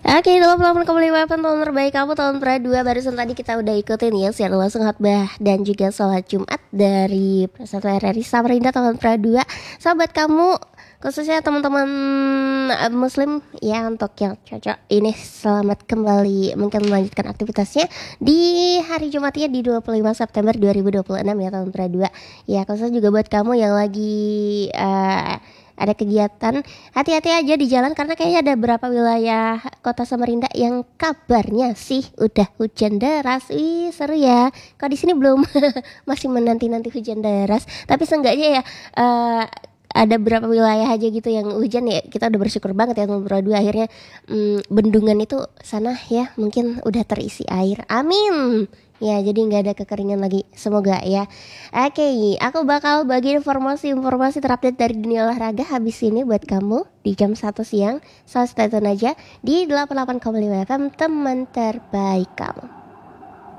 Oke, 88,5 tahun terbaik kamu tahun perdua. Barusan tadi kita udah ikutin ya siaran langsung khotbah dan juga sholat Jumat dari Persatuan RRI Samarinda tahun perdua. Sahabat kamu, khususnya teman-teman Muslim ya, untuk yang cocok ini selamat kembali mungkin melanjutkan aktivitasnya di hari Jumatnya di 25 September 2026 ya tahun perdua. Ya, khususnya juga buat kamu yang lagi ada kegiatan, hati-hati aja di jalan karena kayaknya ada beberapa wilayah kota Samarinda yang kabarnya sih udah hujan deras. Wih, seru ya. Kalau di sini belum, masih menanti-nanti hujan deras. Tapi seenggaknya ya ada beberapa wilayah aja gitu yang hujan ya. Kita udah bersyukur banget ya tahun dua akhirnya bendungan itu sana ya mungkin udah terisi air. Amin. Ya, jadi nggak ada kekeringan lagi, semoga ya. Oke, aku bakal bagi informasi-informasi terupdate dari dunia olahraga habis ini buat kamu di jam 1 siang. So, stay tune aja di 88,5 FM, teman terbaik kamu.